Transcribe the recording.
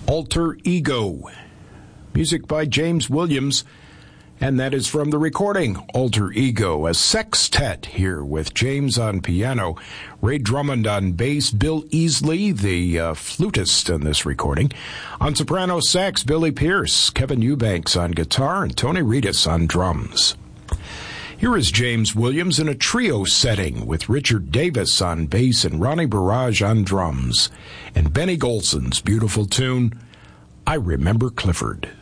Alter Ego. Music by James Williams, and that is from the recording Alter Ego, a sextet here with James on piano, Ray Drummond on bass, Bill Easley, the flutist in this recording. On soprano sax, Billy Pierce, Kevin Eubanks on guitar, and Tony Reedus on drums. Here is James Williams in a trio setting with Richard Davis on bass and Ronnie Barrage on drums, and Benny Golson's beautiful tune, I Remember Clifford.